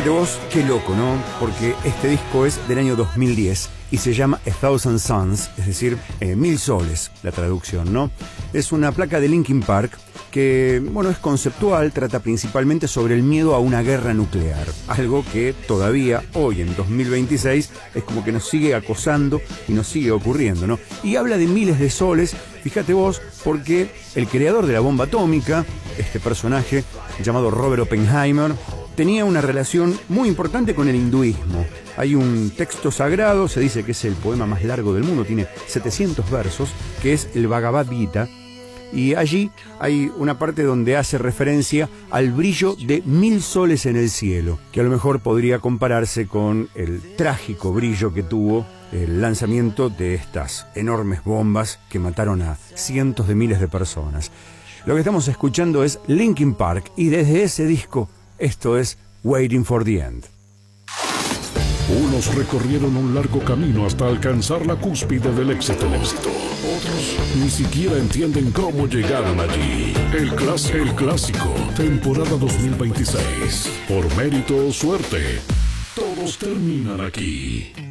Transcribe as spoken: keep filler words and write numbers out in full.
Fíjate vos, qué loco, ¿no? Porque este disco es del año dos mil diez y se llama A Thousand Suns, es decir, eh, Mil Soles, la traducción, ¿no? Es una placa de Linkin Park que, bueno, es conceptual, trata principalmente sobre el miedo a una guerra nuclear, algo que todavía hoy en dos mil veintiséis es como que nos sigue acosando y nos sigue ocurriendo, ¿no? Y habla de miles de soles, fíjate vos, porque el creador de la bomba atómica, este personaje llamado Robert Oppenheimer, tenía una relación muy importante con el hinduismo. Hay un texto sagrado, se dice que es el poema más largo del mundo, tiene setecientos versos, que es el Bhagavad Gita, y allí hay una parte donde hace referencia al brillo de mil soles en el cielo, que a lo mejor podría compararse con el trágico brillo que tuvo el lanzamiento de estas enormes bombas que mataron a cientos de miles de personas. Lo que estamos escuchando es Linkin Park, y desde ese disco, esto es Waiting for the End. Unos recorrieron un largo camino hasta alcanzar la cúspide del éxito. Otros ni siquiera entienden cómo llegaron allí. El clásico, el clásico, temporada dos mil veintiséis. Por mérito o suerte, todos terminan aquí.